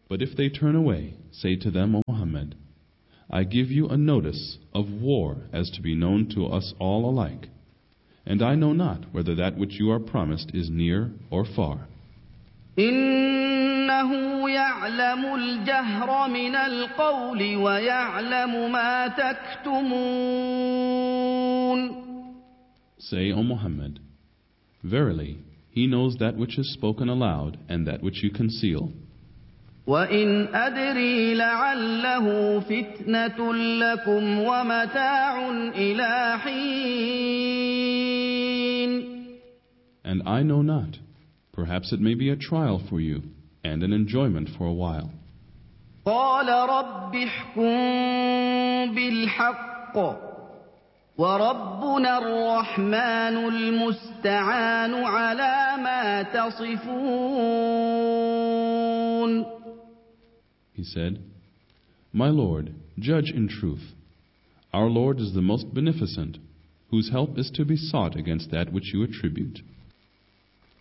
But if they turn away, say to them, O Muhammad, I give you a notice of war as to be known to us all alike, and I know not whether that which you are promised is near or far. إنه يعلم الجهر من القول ويعلم ما تكتمون. Say, O Muhammad, verily, He knows that which is spoken aloud and that which you conceal. وإن أدري لعله فتنة لكم ومتاع إلى حين. And I know not. Perhaps it may be a trial for you and an enjoyment for a while. قال رب احكم بالحق وربنا الرحمن المستعان على ما تصفون. He said, My Lord, judge in truth. Our Lord is the most beneficent, whose help is to be sought against that which you attribute.